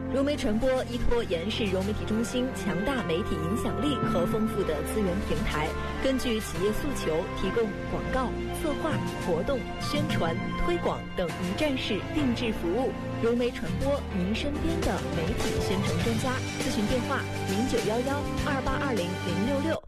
融媒传播依托延世融媒体中心强大媒体影响力和丰富的资源平台，根据企业诉求提供广告、策划、活动、宣传、推广等一站式定制服务。融媒传播，您身边的媒体宣传专家。咨询电话：091128200666。